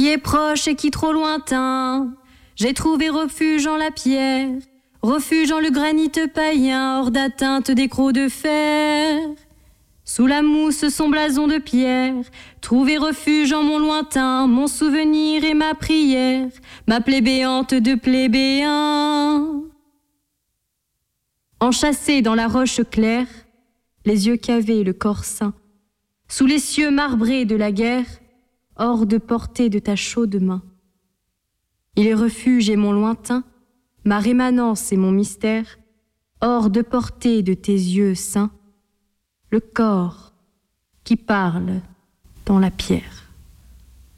qui est proche et qui trop lointain. J'ai trouvé refuge en la pierre, refuge en le granit païen, hors d'atteinte des crocs de fer. Sous la mousse son blason de pierre, trouver refuge en mon lointain, mon souvenir et ma prière, ma plébéante de plébéien. Enchâssé dans la roche claire, les yeux cavés, le corps sain, sous les cieux marbrés de la guerre, hors de portée de ta chaude main. Il est refuge et mon lointain, ma rémanence et mon mystère, hors de portée de tes yeux saints, le corps qui parle dans la pierre.